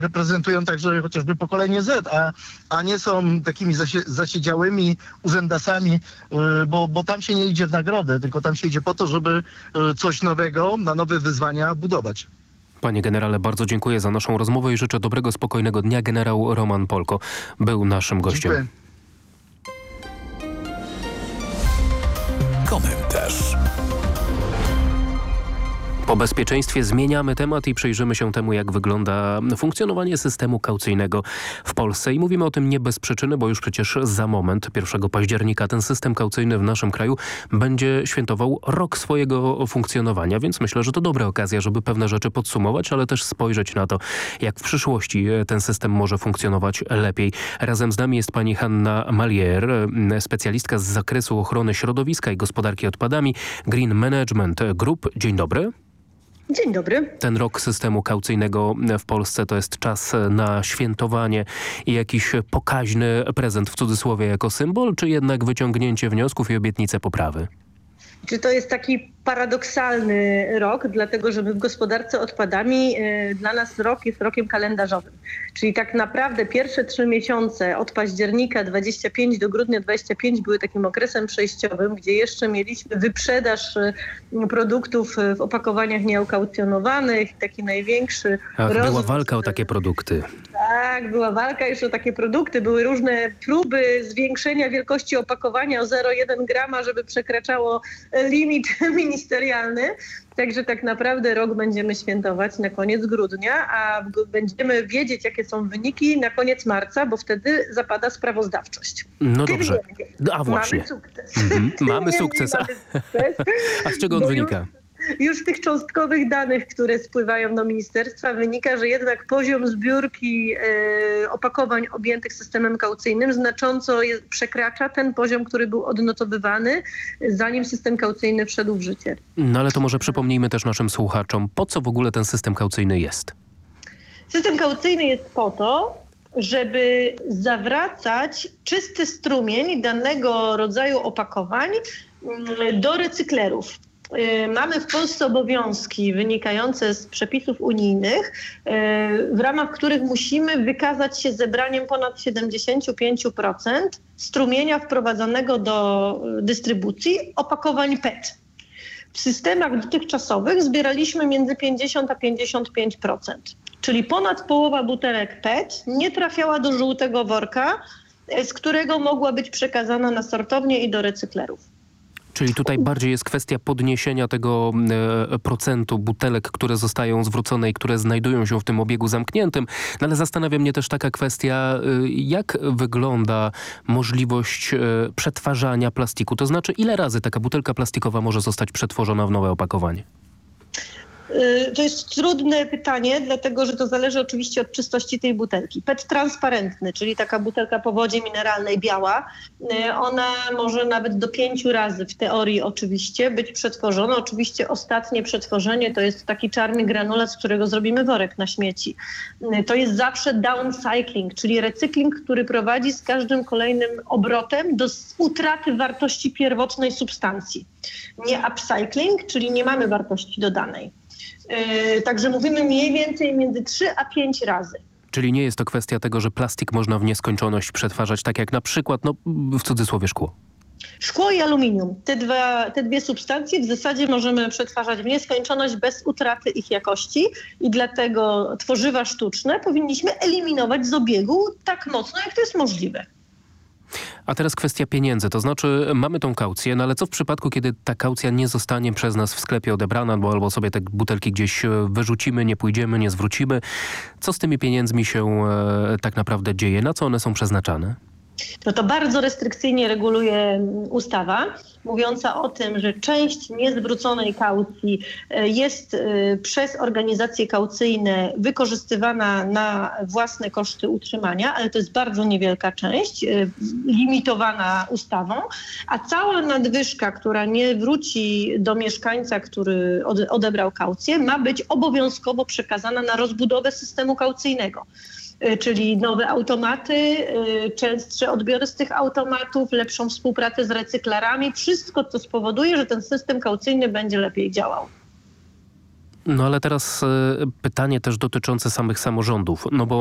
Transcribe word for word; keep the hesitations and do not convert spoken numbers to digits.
reprezentują także chociażby pokolenie Z, a, a nie są takimi zasie, zasiedziałymi urzędasami, bo, bo tam się nie idzie w nagrodę, tylko tam się idzie po to, żeby coś nowego, na nowe wyzwania budować. Panie generale, bardzo dziękuję za naszą rozmowę i życzę dobrego, spokojnego dnia. Generał Roman Polko był naszym gościem. Dziękuję. Komentarz. Po bezpieczeństwie zmieniamy temat i przyjrzymy się temu, jak wygląda funkcjonowanie systemu kaucyjnego w Polsce. I mówimy o tym nie bez przyczyny, bo już przecież za moment, pierwszego października, ten system kaucyjny w naszym kraju będzie świętował rok swojego funkcjonowania, więc myślę, że to dobra okazja, żeby pewne rzeczy podsumować, ale też spojrzeć na to, jak w przyszłości ten system może funkcjonować lepiej. Razem z nami jest pani Hanna Malier, specjalistka z zakresu ochrony środowiska i gospodarki odpadami Green Management Group. Dzień dobry. Dzień dobry. Ten rok systemu kaucyjnego w Polsce to jest czas na świętowanie i jakiś pokaźny prezent w cudzysłowie jako symbol, czy jednak wyciągnięcie wniosków i obietnice poprawy? Czy to jest taki paradoksalny rok, dlatego że my w gospodarce odpadami y, dla nas rok jest rokiem kalendarzowym. Czyli tak naprawdę pierwsze trzy miesiące od października dwudziestego piątego do grudnia dwudziestego piątego były takim okresem przejściowym, gdzie jeszcze mieliśmy wyprzedaż y, produktów y, w opakowaniach nieokaucjonowanych. Taki największy Ach, rozwój. była walka o takie produkty. Tak, była walka już o takie produkty. Były różne próby zwiększenia wielkości opakowania o zero przecinek jeden grama, żeby przekraczało limit ministerialny. Także tak naprawdę rok będziemy świętować na koniec grudnia, a będziemy wiedzieć, jakie są wyniki na koniec marca, bo wtedy zapada sprawozdawczość. No Tym dobrze. niemniej A właśnie. Mamy sukces. Mhm. Mamy Niemniej sukces. mamy sukces. A z czego on Bo wynika? Już... Już z tych cząstkowych danych, które spływają do ministerstwa, wynika, że jednak poziom zbiórki e, opakowań objętych systemem kaucyjnym znacząco je, przekracza ten poziom, który był odnotowywany, zanim system kaucyjny wszedł w życie. No ale to może przypomnijmy też naszym słuchaczom, po co w ogóle ten system kaucyjny jest? System kaucyjny jest po to, żeby zawracać czysty strumień danego rodzaju opakowań do recyklerów. Mamy w Polsce obowiązki wynikające z przepisów unijnych, w ramach których musimy wykazać się zebraniem ponad siedemdziesiąt pięć procent strumienia wprowadzonego do dystrybucji opakowań P E T. W systemach dotychczasowych zbieraliśmy między pięćdziesiąt a pięćdziesiąt pięć procent, czyli ponad połowa butelek P E T nie trafiała do żółtego worka, z którego mogła być przekazana na sortownię i do recyklerów. Czyli tutaj bardziej jest kwestia podniesienia tego e, procentu butelek, które zostają zwrócone i które znajdują się w tym obiegu zamkniętym. No ale zastanawia mnie też taka kwestia, e, jak wygląda możliwość e, przetwarzania plastiku? To znaczy, ile razy taka butelka plastikowa może zostać przetworzona w nowe opakowanie? To jest trudne pytanie, dlatego że to zależy oczywiście od czystości tej butelki. P E T transparentny, czyli taka butelka po wodzie mineralnej biała, ona może nawet do pięciu razy w teorii oczywiście być przetworzona. Oczywiście ostatnie przetworzenie to jest taki czarny granulat, z którego zrobimy worek na śmieci. To jest zawsze downcycling, czyli recykling, który prowadzi z każdym kolejnym obrotem do utraty wartości pierwotnej substancji. Nie upcycling, czyli nie mamy wartości dodanej. Yy, także mówimy mniej więcej między trzy a pięć razy. Czyli nie jest to kwestia tego, że plastik można w nieskończoność przetwarzać, tak jak na przykład, no w cudzysłowie, szkło. Szkło i aluminium. Te, dwa, te dwie substancje w zasadzie możemy przetwarzać w nieskończoność bez utraty ich jakości i dlatego tworzywa sztuczne powinniśmy eliminować z obiegu tak mocno, jak to jest możliwe. A teraz kwestia pieniędzy, to znaczy mamy tą kaucję, no ale co w przypadku, kiedy ta kaucja nie zostanie przez nas w sklepie odebrana, bo albo sobie te butelki gdzieś wyrzucimy, nie pójdziemy, nie zwrócimy. Co z tymi pieniędzmi się e, tak naprawdę dzieje? Na co one są przeznaczane? No to bardzo restrykcyjnie reguluje ustawa, mówiąca o tym, że część niezwróconej kaucji jest przez organizacje kaucyjne wykorzystywana na własne koszty utrzymania, ale to jest bardzo niewielka część, limitowana ustawą, a cała nadwyżka, która nie wróci do mieszkańca, który odebrał kaucję, ma być obowiązkowo przekazana na rozbudowę systemu kaucyjnego. Czyli nowe automaty, częstsze odbiory z tych automatów, lepszą współpracę z recyklarami. Wszystko, co spowoduje, że ten system kaucyjny będzie lepiej działał. No ale teraz pytanie też dotyczące samych samorządów, no bo